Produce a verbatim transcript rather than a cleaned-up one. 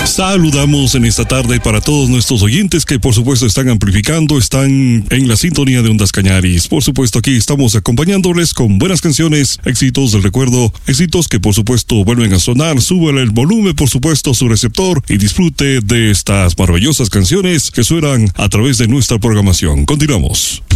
Saludamos en esta tarde para todos nuestros oyentes que por supuesto están amplificando, están en la sintonía de Ondas Cañaris. Por supuesto aquí estamos acompañándoles con buenas canciones, éxitos del recuerdo, éxitos que por supuesto vuelven a sonar. Súbele el volumen por supuesto a su receptor y disfrute de estas maravillosas canciones que suenan a través de nuestra programación. Continuamos.